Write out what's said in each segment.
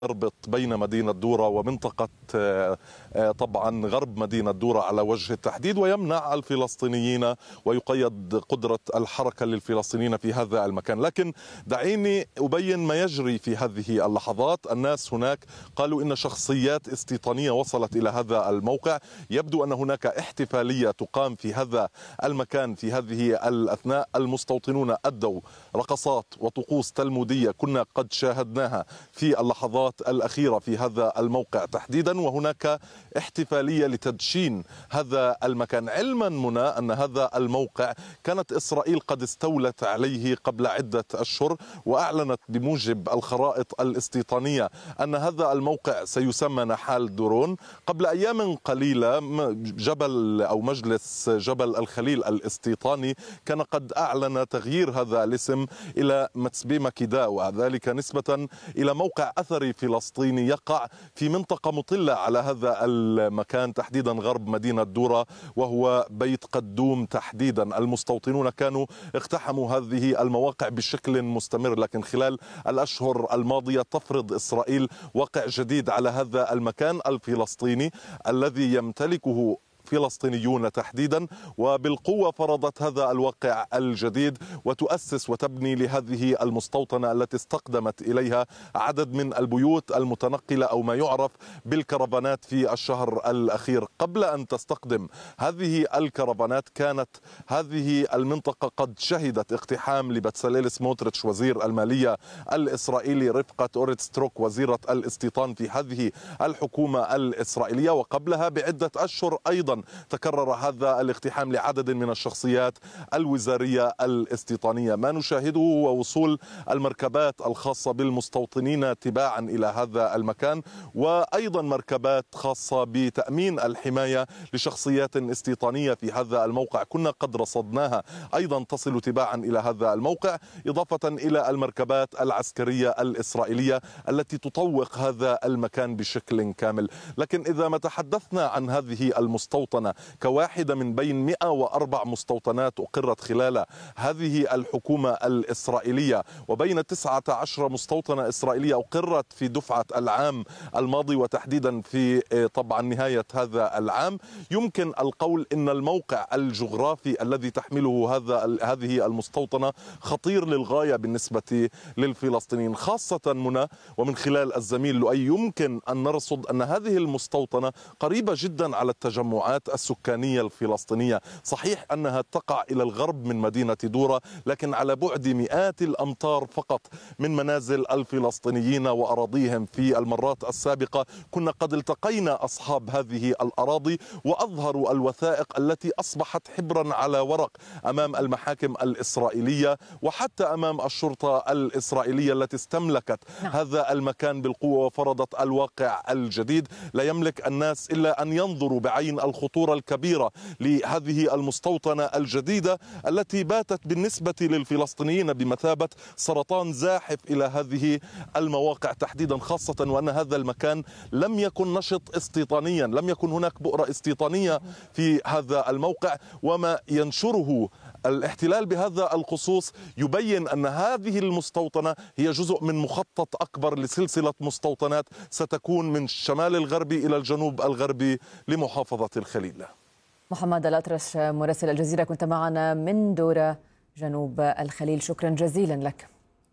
يربط بين مدينة دورة ومنطقة طبعا غرب مدينة دورة على وجه التحديد، ويمنع الفلسطينيين ويقيد قدرة الحركة للفلسطينيين في هذا المكان. لكن دعيني أبين ما يجري في هذه اللحظات. الناس هناك قالوا إن شخصيات استيطانية وصلت إلى هذا الموقع. يبدو أن هناك احتفالية تقام في هذا المكان في هذه الأثناء. المستوطنون أدوا رقصات وطقوس تلمودية كنا قد شاهدناها في اللحظات الأخيرة في هذا الموقع تحديدا، وهناك احتفالية لتدشين هذا المكان، علما منى أن هذا الموقع كانت إسرائيل قد استولت عليه قبل عدة أشهر، وأعلنت بموجب الخرائط الاستيطانية أن هذا الموقع سيسمى نحال دورون. قبل أيام قليلة جبل أو مجلس جبل الخليل الاستيطاني كان قد أعلن تغيير هذا الاسم إلى متسبيمة كيدا، وذلك نسبة إلى موقع أثري فلسطيني يقع في منطقة مطلة على هذا المكان تحديدا غرب مدينة دورة، وهو بيت قدوم تحديدا. المستوطنون كانوا اقتحموا هذه المواقع بشكل مستمر، لكن خلال الأشهر الماضية تفرض إسرائيل وقع جديد على هذا المكان الفلسطيني الذي يمتلكه فلسطينيون تحديدا، وبالقوة فرضت هذا الواقع الجديد وتؤسس وتبني لهذه المستوطنة التي استقدمت إليها عدد من البيوت المتنقلة أو ما يعرف بالكرفانات في الشهر الأخير. قبل أن تستقدم هذه الكرفانات كانت هذه المنطقة قد شهدت اقتحام لبتساليل سموتريتش وزير المالية الإسرائيلي رفقة أوريتستروك وزيرة الاستيطان في هذه الحكومة الإسرائيلية، وقبلها بعدة أشهر أيضا تكرر هذا الاقتحام لعدد من الشخصيات الوزارية الاستيطانية. ما نشاهده هو وصول المركبات الخاصة بالمستوطنين تباعا إلى هذا المكان، وأيضا مركبات خاصة بتأمين الحماية لشخصيات استيطانية في هذا الموقع كنا قد رصدناها أيضا تصل تباعا إلى هذا الموقع، إضافة إلى المركبات العسكرية الإسرائيلية التي تطوق هذا المكان بشكل كامل. لكن إذا ما تحدثنا عن هذه المستوطنة كواحدة من بين 104 مستوطنات أقرت خلال هذه الحكومة الإسرائيلية، وبين 19 مستوطنة إسرائيلية أقرت في دفعة العام الماضي وتحديدا في طبعا نهاية هذا العام، يمكن القول إن الموقع الجغرافي الذي تحمله هذه المستوطنة خطير للغاية بالنسبة للفلسطينيين، خاصة منى ومن خلال الزميل لؤي يمكن أن نرصد أن هذه المستوطنة قريبة جدا على التجمعات السكانية الفلسطينية. صحيح أنها تقع إلى الغرب من مدينة دورة، لكن على بعد مئات الأمتار فقط من منازل الفلسطينيين وأراضيهم. في المرات السابقة كنا قد التقينا أصحاب هذه الأراضي وأظهروا الوثائق التي أصبحت حبرا على ورق أمام المحاكم الإسرائيلية وحتى أمام الشرطة الإسرائيلية التي استملكت هذا المكان بالقوة وفرضت الواقع الجديد. لا يملك الناس إلا أن ينظروا بعين الخطورة الكبيرة لهذه المستوطنة الجديدة التي باتت بالنسبة للفلسطينيين بمثابة سرطان زاحف إلى هذه المواقع تحديدا، خاصة وأن هذا المكان لم يكن نشط استيطانيا، لم يكن هناك بؤرة استيطانية في هذا الموقع. وما ينشره الاحتلال بهذا الخصوص يبين أن هذه المستوطنة هي جزء من مخطط أكبر لسلسلة مستوطنات ستكون من الشمال الغربي إلى الجنوب الغربي لمحافظة الخليل. محمد الأطرش مراسل الجزيرة كنت معنا من دورة جنوب الخليل، شكرا جزيلا لك.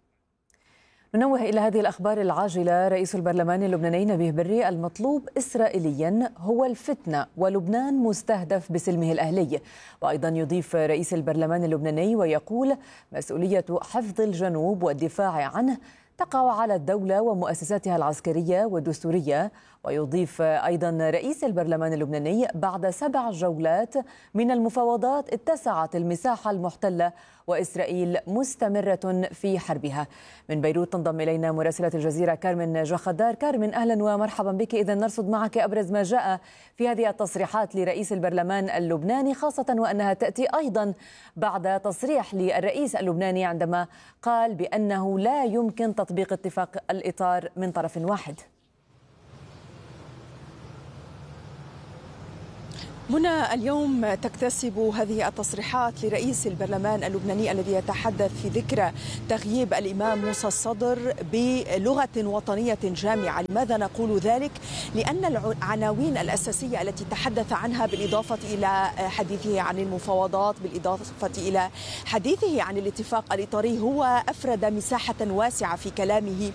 ننوه إلى هذه الأخبار العاجلة. رئيس البرلمان اللبناني نبيه بري: المطلوب إسرائيليا هو الفتنة ولبنان مستهدف بسلمه الأهلي. وأيضا يضيف رئيس البرلمان اللبناني ويقول: مسؤولية حفظ الجنوب والدفاع عنه تقع على الدولة ومؤسساتها العسكرية والدستورية. ويضيف أيضا رئيس البرلمان اللبناني: بعد 7 جولات من المفاوضات اتسعت المساحة المحتلة وإسرائيل مستمرة في حربها. من بيروت تنضم إلينا مراسلة الجزيرة كارمن جخدار. كارمن، أهلا ومرحبا بك. إذا نرصد معك أبرز ما جاء في هذه التصريحات لرئيس البرلمان اللبناني، خاصة وأنها تأتي أيضا بعد تصريح للرئيس اللبناني عندما قال بأنه لا يمكن تطبيق اتفاق الإطار من طرف واحد. منى، اليوم تكتسب هذه التصريحات لرئيس البرلمان اللبناني الذي يتحدث في ذكرى تغييب الإمام موسى الصدر بلغة وطنية جامعة. لماذا نقول ذلك؟ لأن العناوين الأساسية التي تحدث عنها بالإضافة إلى حديثه عن المفاوضات، بالإضافة إلى حديثه عن الاتفاق الإطاري، هو أفرد مساحة واسعة في كلامه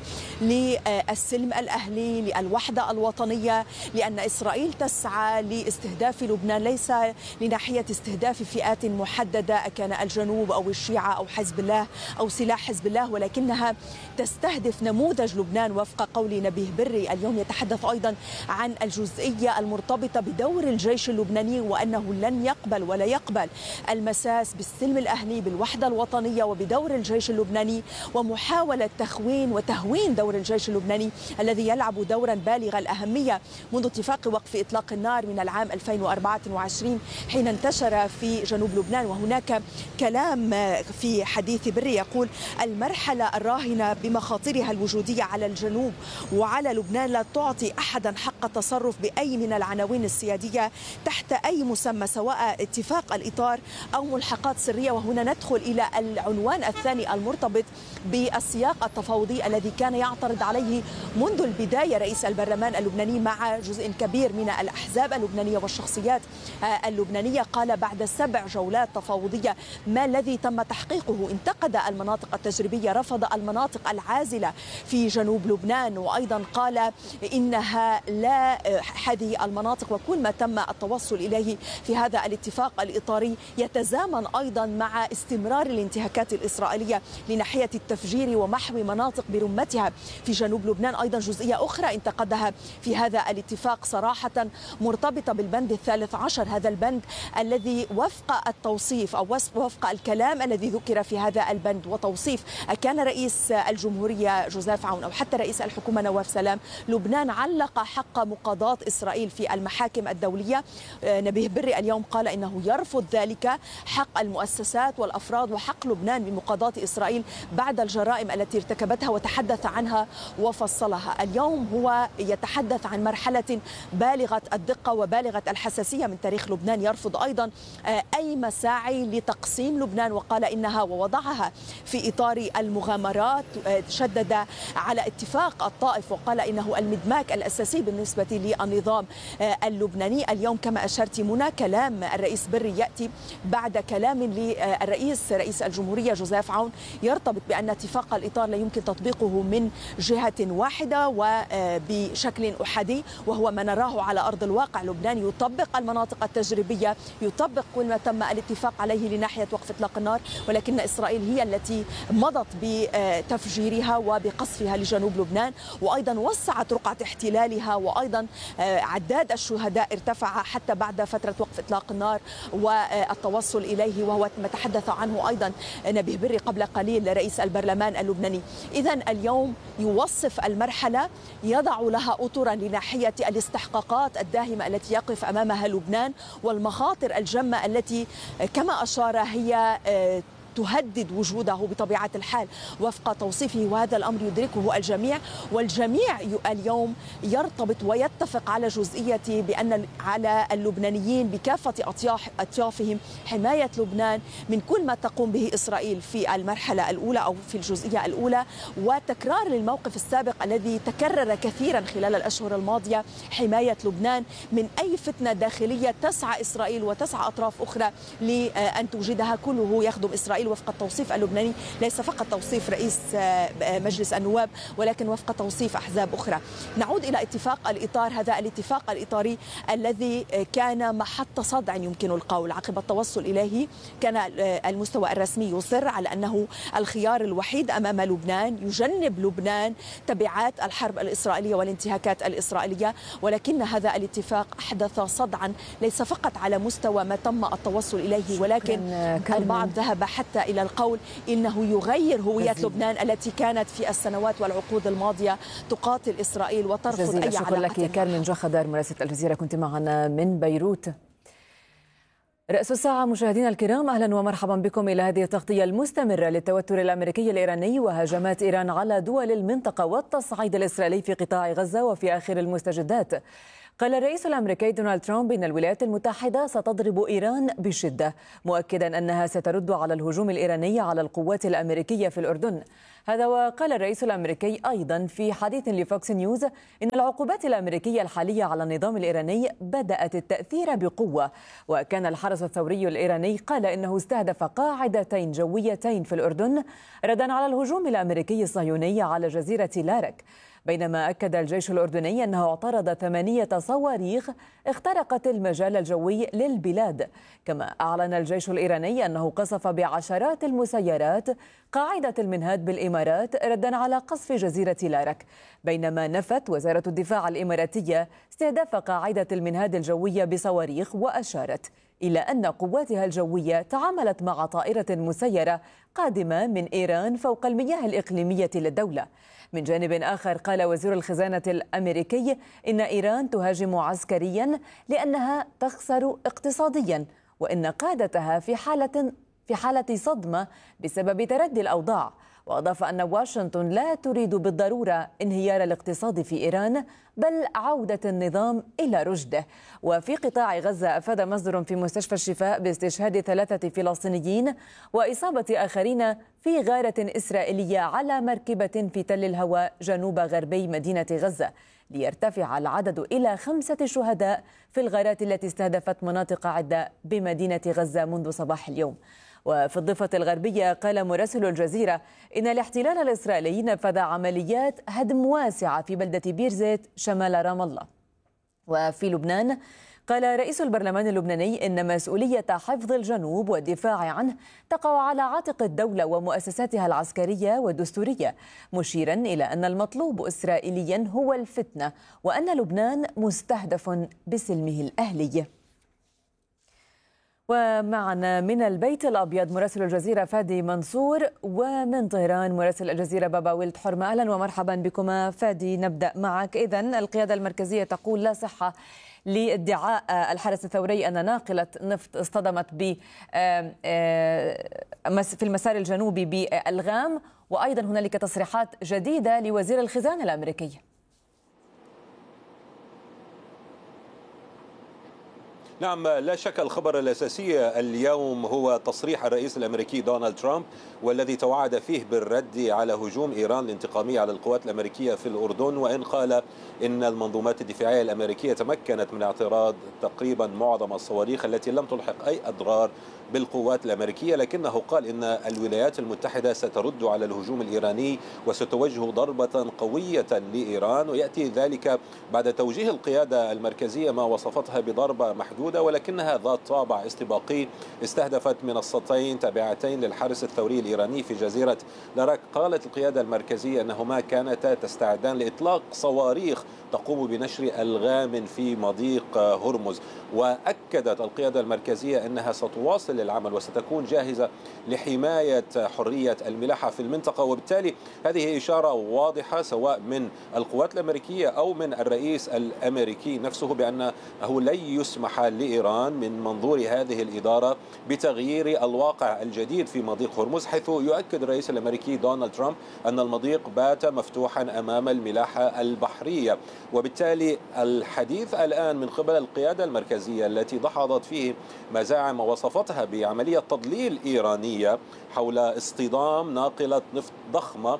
للسلم الأهلي، للوحدة الوطنية، لأن إسرائيل تسعى لاستهداف لبنان ليس لناحية استهداف فئات محددة كان الجنوب أو الشيعة أو حزب الله أو سلاح حزب الله، ولكنها تستهدف نموذج لبنان وفق قول نبيه بري. اليوم يتحدث أيضا عن الجزئية المرتبطة بدور الجيش اللبناني وأنه لن يقبل ولا يقبل المساس بالسلم الأهلي، بالوحدة الوطنية وبدور الجيش اللبناني، ومحاولة تخوين وتهوين دور الجيش اللبناني الذي يلعب دورا بالغ الأهمية منذ اتفاق وقف إطلاق النار من العام 2024 حين انتشر في جنوب لبنان. وهناك كلام في حديث بري يقول: المرحلة الراهنة بمخاطرها الوجودية على الجنوب وعلى لبنان لا تعطي أحدا حق التصرف بأي من العناوين السيادية تحت أي مسمى، سواء اتفاق الإطار أو ملحقات سرية. وهنا ندخل إلى العنوان الثاني المرتبط بالسياق التفاوضي الذي كان يعترض عليه منذ البداية رئيس البرلمان اللبناني مع جزء كبير من الأحزاب اللبنانية والشخصيات اللبنانية. قال بعد 7 جولات تفاوضية ما الذي تم تحقيقه؟ انتقد المناطق التجريبية، رفض المناطق العازلة في جنوب لبنان، وأيضا قال إنها لا هذه المناطق وكل ما تم التوصل إليه في هذا الاتفاق الإطاري يتزامن أيضا مع استمرار الانتهاكات الإسرائيلية لناحية التفجير ومحو مناطق برمتها في جنوب لبنان. أيضا جزئية أخرى انتقدها في هذا الاتفاق صراحة مرتبطة بالبند 13، هذا البند الذي وفق التوصيف أو وفق الكلام الذي ذكر في هذا البند وتوصيف كان رئيس الجمهورية جوزيف عون أو حتى رئيس الحكومة نواف سلام، لبنان علق حق مقاضاة إسرائيل في المحاكم الدولية. نبيه بري اليوم قال إنه يرفض ذلك، حق المؤسسات والأفراد وحق لبنان بمقاضاة إسرائيل بعد الجرائم التي ارتكبتها، وتحدث عنها وفصلها. اليوم هو يتحدث عن مرحلة بالغة الدقة وبالغة الحساسية من تاريخ لبنان، يرفض أيضا أي مساعي لتقسيم لبنان، وقال إنها ووضعها في إطار المغامرات. شدد على اتفاق الطائف وقال إنه المدماج الأساسي بالنسبة للنظام اللبناني. اليوم كما أشرت منى كلام الرئيس بري يأتي بعد كلام رئيس الجمهورية جوزيف عون يرتبط بأن اتفاق الإطار لا يمكن تطبيقه من جهة واحدة وبشكل أحادي، وهو ما نراه على أرض الواقع. لبنان يطبق المناطق التجريبية، يطبق كل ما تم الاتفاق عليه لناحية وقف إطلاق النار، ولكن إسرائيل هي التي مضت بتفجيرها وبقصفها لجنوب لبنان، وأيضا وسعت رقعة احتلالها، وأيضا عداد الشهداء ارتفع حتى بعد فترة وقف إطلاق النار والتوصل إليه، وهو ما تحدث عنه أيضا نبيه بري قبل قليل رئيس البرلمان اللبناني. إذن اليوم يوصف المرحلة، يضع لها أطرا لناحية الاستحقاقات الداهمة التي يقف أمامها لبنان والمخاطر الجمة التي كما أشار هي تهدد وجوده بطبيعة الحال وفق توصيفه، وهذا الأمر يدركه الجميع. والجميع اليوم يرتبط ويتفق على جزئية بأن على اللبنانيين بكافة أطيافهم حماية لبنان من كل ما تقوم به إسرائيل في المرحلة الأولى أو في الجزئية الأولى، وتكرار للموقف السابق الذي تكرر كثيرا خلال الأشهر الماضية، حماية لبنان من أي فتنة داخلية تسعى إسرائيل وتسعى أطراف أخرى لأن توجدها، كله يخدم إسرائيل وفق التوصيف اللبناني، ليس فقط توصيف رئيس مجلس النواب ولكن وفق توصيف أحزاب أخرى. نعود إلى اتفاق الإطار، هذا الاتفاق الإطاري الذي كان محط صدع يمكن القول عقب التوصل إليه. كان المستوى الرسمي يصر على أنه الخيار الوحيد أمام لبنان، يجنب لبنان تبعات الحرب الإسرائيلية والانتهاكات الإسرائيلية، ولكن هذا الاتفاق أحدث صدعا ليس فقط على مستوى ما تم التوصل إليه، ولكن البعض ذهب حتى إلى القول إنه يغير هوية لبنان التي كانت في السنوات والعقود الماضية تقاتل إسرائيل وترفض أي شكرا لك كارمن جخدار مراسلة الجزيرة، كنت معنا من بيروت. رأس الساعة مشاهدينا الكرام، أهلا ومرحبا بكم إلى هذه التغطية المستمرة للتوتر الأمريكي الإيراني وهجمات إيران على دول المنطقة والتصعيد الإسرائيلي في قطاع غزة وفي آخر المستجدات. قال الرئيس الأمريكي دونالد ترامب إن الولايات المتحدة ستضرب إيران بشدة، مؤكدا أنها سترد على الهجوم الإيراني على القوات الأمريكية في الأردن. هذا وقال الرئيس الأمريكي أيضا في حديث لفوكس نيوز إن العقوبات الأمريكية الحالية على النظام الإيراني بدأت التأثير بقوة. وكان الحرس الثوري الإيراني قال إنه استهدف قاعدتين جويتين في الأردن ردا على الهجوم الأمريكي الصهيوني على جزيرة لارك، بينما أكد الجيش الأردني أنه اعترض 8 صواريخ اخترقت المجال الجوي للبلاد. كما أعلن الجيش الإيراني أنه قصف بعشرات المسيرات قاعدة المنهاد بالإمارات ردا على قصف جزيرة لارك، بينما نفت وزارة الدفاع الإماراتية استهداف قاعدة المنهاد الجوية بصواريخ، وأشارت إلى أن قواتها الجوية تعاملت مع طائرة مسيرة قادمة من إيران فوق المياه الإقليمية للدولة. من جانب آخر قال وزير الخزانة الأمريكي إن إيران تهاجم عسكريا لأنها تخسر اقتصاديا، وإن قادتها في حالة صدمة بسبب تردي الأوضاع. وأضاف أن واشنطن لا تريد بالضرورة انهيار الاقتصاد في إيران، بل عودة النظام إلى رشده. وفي قطاع غزة أفاد مصدر في مستشفى الشفاء باستشهاد 3 فلسطينيين وإصابة آخرين في غارة إسرائيلية على مركبة في تل الهواء جنوب غربي مدينة غزة، ليرتفع العدد إلى 5 شهداء في الغارات التي استهدفت مناطق عدة بمدينة غزة منذ صباح اليوم. وفي الضفة الغربية قال مراسل الجزيرة إن الاحتلال الإسرائيلي نفذ عمليات هدم واسعة في بلدة بيرزيت شمال رام الله. وفي لبنان قال رئيس البرلمان اللبناني إن مسؤولية حفظ الجنوب والدفاع عنه تقع على عاتق الدولة ومؤسساتها العسكرية والدستورية، مشيرا إلى أن المطلوب إسرائيليا هو الفتنة، وأن لبنان مستهدف بسلمه الأهلي. ومعنا من البيت الأبيض مراسل الجزيرة فادي منصور، ومن طهران مراسل الجزيرة بابا ولد حرمة. أهلا ومرحبا بكما. فادي، نبدأ معك. إذن القيادة المركزية تقول لا صحة لادعاء الحرس الثوري أن ناقلة نفط اصطدمت في المسار الجنوبي بالغام، وأيضا هنالك تصريحات جديدة لوزير الخزانة الأمريكي. نعم، لا شك الخبر الأساسي اليوم هو تصريح الرئيس الأمريكي دونالد ترامب، والذي توعد فيه بالرد على هجوم إيران الانتقامي على القوات الأمريكية في الأردن، وإن قال إن المنظومات الدفاعية الأمريكية تمكنت من اعتراض تقريبا معظم الصواريخ التي لم تلحق أي أضرار بالقوات الأمريكية، لكنه قال إن الولايات المتحدة سترد على الهجوم الإيراني وستوجه ضربة قوية لإيران، ويأتي ذلك بعد توجيه القيادة المركزية ما وصفتها بضربة محدودة ولكنها ذات طابع استباقي استهدفت منصتين تابعتين للحرس الثوري الإيراني في جزيرة لارك. قالت القيادة المركزية أنهما كانتا تستعدان لإطلاق صواريخ تقوم بنشر ألغام في مضيق هرمز، وأكدت القيادة المركزية أنها ستواصل العمل وستكون جاهزة لحماية حرية الملاحة في المنطقة. وبالتالي هذه إشارة واضحة سواء من القوات الأمريكية أو من الرئيس الأمريكي نفسه بأنه لن يسمح لإيران من منظور هذه الإدارة بتغيير الواقع الجديد في مضيق هرمز، حيث يؤكد الرئيس الأمريكي دونالد ترامب أن المضيق بات مفتوحا أمام الملاحة البحرية. وبالتالي الحديث الآن من قبل القيادة المركزية التي دحضت فيه مزاعم وصفتها بعملية تضليل إيرانية حول اصطدام ناقلة نفط ضخمة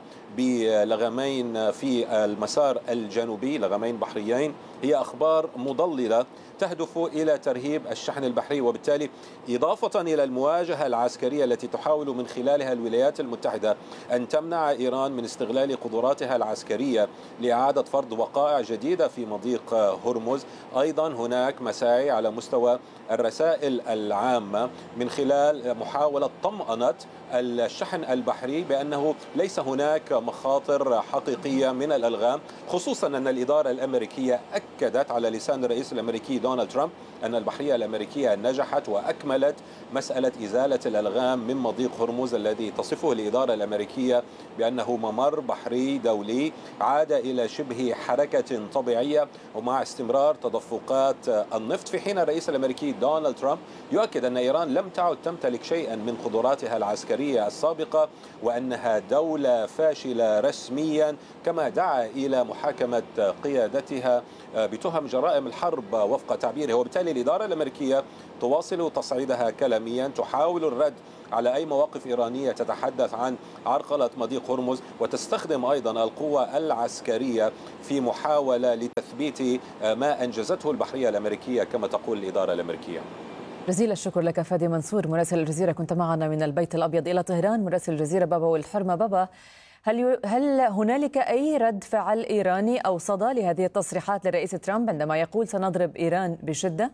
بلغمين في المسار الجنوبي، لغمين بحريين، هي أخبار مضللة تهدف إلى ترهيب الشحن البحري، وبالتالي إضافة إلى المواجهة العسكرية التي تحاول من خلالها الولايات المتحدة أن تمنع إيران من استغلال قدراتها العسكرية لإعادة فرض وقائع جديدة في مضيق هرمز. أيضا هناك مساعي على مستوى الرسائل العامة من خلال محاولة طمأنة الشحن البحري بأنه ليس هناك مخاطر حقيقية من الألغام، خصوصا أن الإدارة الأمريكية أكدت على لسان الرئيس الأمريكي دونالد ترامب أن البحرية الأمريكية نجحت وأكملت مسألة إزالة الألغام من مضيق هرمز الذي تصفه الإدارة الأمريكية بأنه ممر بحري دولي عاد إلى شبه حركة طبيعية ومع استمرار تدفقات النفط، في حين الرئيس الأمريكي دونالد ترامب يؤكد أن إيران لم تعد تمتلك شيئا من قدراتها العسكرية السابقة وأنها دولة فاشلة رسميا، كما دعا إلى محاكمة قيادتها بتهم جرائم الحرب وفق تعبيره. وبالتالي الإدارة الأمريكية تواصل تصعيدها كلاميا، تحاول الرد على أي مواقف إيرانية تتحدث عن عرقلة مضيق هرمز، وتستخدم أيضا القوة العسكرية في محاولة لتثبيت ما أنجزته البحرية الأمريكية كما تقول الإدارة الأمريكية. جزيل الشكر لك فادي منصور مراسل الجزيرة، كنت معنا من البيت الأبيض إلى طهران. مراسل الجزيرة بابا والحرمة. بابا، هل هنالك أي رد فعل إيراني أو صدى لهذه التصريحات للرئيس ترامب عندما يقول سنضرب إيران بشدة؟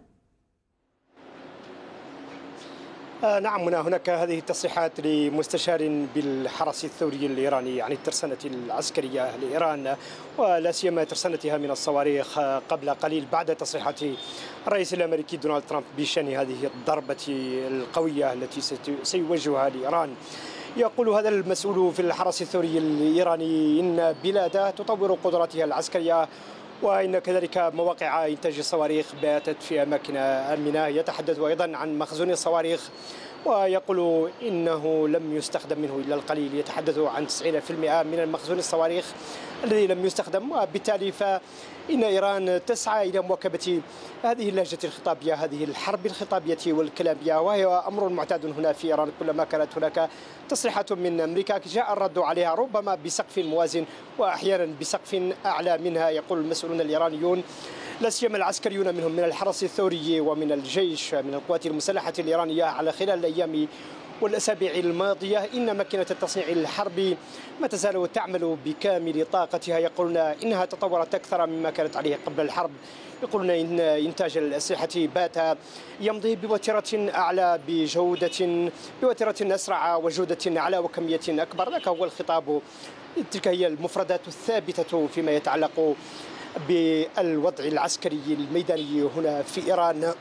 نعم، هناك هذه التصريحات لمستشار بالحرس الثوري الإيراني، يعني الترسانة العسكرية لإيران، ولا سيما ترسانتها من الصواريخ قبل قليل بعد تصريحات الرئيس الأمريكي دونالد ترامب بشأن هذه الضربة القوية التي سيوجهها لإيران. يقول هذا المسؤول في الحرس الثوري الإيراني إن بلاده تطور قدراتها العسكرية، وإن كذلك مواقع إنتاج الصواريخ باتت في أماكن آمنة. يتحدث أيضا عن مخزون الصواريخ ويقول إنه لم يستخدم منه إلا القليل. يتحدث عن 90% من المخزون الصواريخ الذي لم يستخدم، وبالتالي فإن إيران تسعى إلى مواكبة هذه اللهجة الخطابية، هذه الحرب الخطابية والكلامية، وهي أمر معتاد هنا في إيران. كلما كانت هناك تصريحات من أمريكا جاء الرد عليها ربما بسقف موازن وأحيانا بسقف أعلى منها. يقول المسؤولون الإيرانيون لا سيما العسكريون منهم من الحرس الثوري ومن الجيش من القوات المسلحة الإيرانية على خلال الأيام والأسابيع الماضية إن ماكينة التصنيع الحربي ما تزال تعمل بكامل طاقتها. يقولون إنها تطورت أكثر مما كانت عليه قبل الحرب. يقولون إن إنتاج الأسلحة بات يمضي بوتيرة أعلى بوتيرة أسرع وجودة أعلى وكمية أكبر. ذاك هو الخطاب، تلك هي المفردات الثابتة فيما يتعلق بالوضع العسكري الميداني هنا في إيران.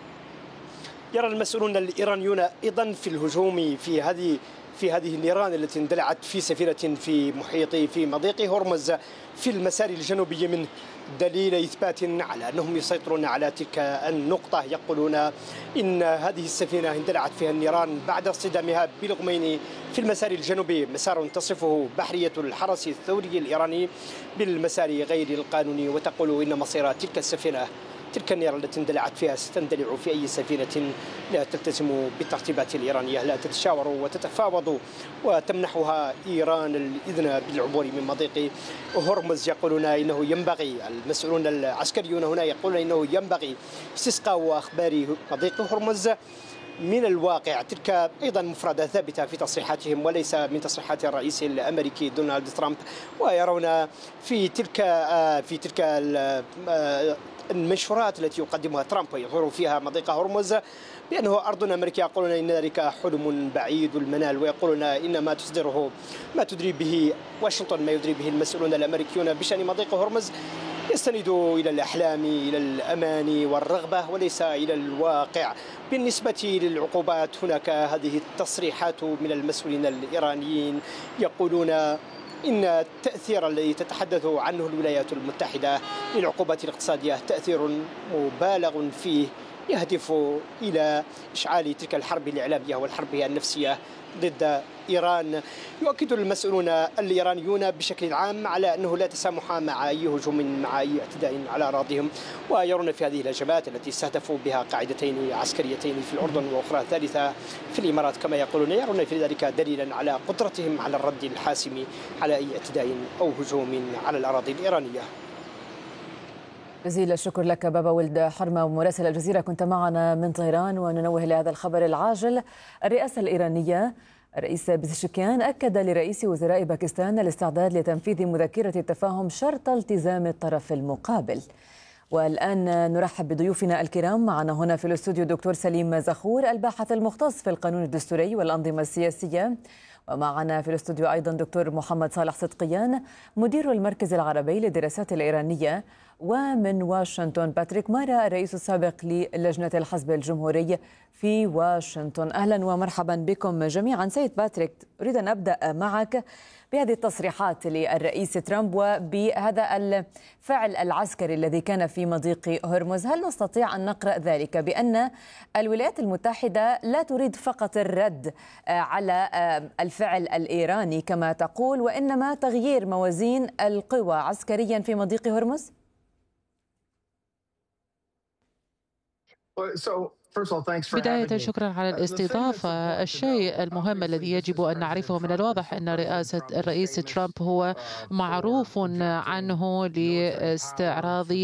يرى المسؤولون الإيرانيون أيضا في الهجوم في هذه النيران التي اندلعت في سفينة في مضيق هرمز في المسار الجنوبي منه دليل إثبات على أنهم يسيطرون على تلك النقطة. يقولون إن هذه السفينة اندلعت فيها النيران بعد اصطدامها بلغمين في المسار الجنوبي، مسار تصفه بحرية الحرس الثوري الإيراني بالمسار غير القانوني. وتقول إن مصير تلك النيران التي اندلعت فيها ستندلع في أي سفينة لا تلتزم بالترتيبات الإيرانية، لا تتشاور وتتفاوض وتمنحها إيران الإذن بالعبور من مضيق هرمز. يقولون إنه ينبغي، المسؤولون العسكريون هنا يقولون إنه ينبغي استسقاء أخبار مضيق هرمز من الواقع. تلك أيضا مفردة ثابتة في تصريحاتهم وليس من تصريحات الرئيس الأمريكي دونالد ترامب. ويرون في تلك المنشورات التي يقدمها ترامب ويظهر فيها مضيق هرمز بأنه أرض أمريكية. يقولون إن ذلك حلم بعيد المنال، ويقولون إن ما تدري به واشنطن، ما يدري به المسؤولون الأمريكيون بشأن مضيق هرمز يستند إلى الأحلام، إلى الأماني والرغبة وليس إلى الواقع. بالنسبة للعقوبات هناك هذه التصريحات من المسؤولين الإيرانيين يقولون إن التأثير الذي تتحدث عنه الولايات المتحدة للعقوبات الاقتصادية تأثير مبالغ فيه يهدف إلى إشعال تلك الحرب الإعلامية والحرب النفسية ضد إيران. يؤكد المسؤولون الإيرانيون بشكل عام على أنه لا تسامح مع أي هجوم، مع أي اعتداء على أراضيهم، ويرون في هذه الهجمات التي استهدفوا بها قاعدتين عسكريتين في الأردن وأخرى ثالثة في الإمارات كما يقولون، يرون في ذلك دليلا على قدرتهم على الرد الحاسم على أي اعتداء أو هجوم على الأراضي الإيرانية. جزيل الشكر لك بابا ولد حرمة ومراسل الجزيرة، كنت معنا من طهران. وننوه لهذا الخبر العاجل. الرئاسة الإيرانية الرئيس بزشكيان أكد لرئيس وزراء باكستان الاستعداد لتنفيذ مذكرة التفاهم شرط التزام الطرف المقابل. والآن نرحب بضيوفنا الكرام. معنا هنا في الاستوديو دكتور سليم زخور، الباحث المختص في القانون الدستوري والأنظمة السياسية، ومعنا في الاستوديو أيضا دكتور محمد صالح صدقيان مدير المركز العربي للدراسات الإيرانية، ومن واشنطن باتريك مارا الرئيس السابق للجنة الحزب الجمهوري في واشنطن. أهلا ومرحبا بكم جميعا. سيد باتريك، أريد أن أبدأ معك بهذه التصريحات للرئيس ترامب وبهذا الفعل العسكري الذي كان في مضيق هرمز. هل نستطيع أن نقرأ ذلك بأن الولايات المتحدة لا تريد فقط الرد على الفعل الإيراني كما تقول، وإنما تغيير موازين القوى عسكريا في مضيق هرمز؟ بداية شكرا على الاستضافة. الشيء المهم الذي يجب أن نعرفه، من الواضح أن الرئيس ترامب هو معروف عنه لاستعراض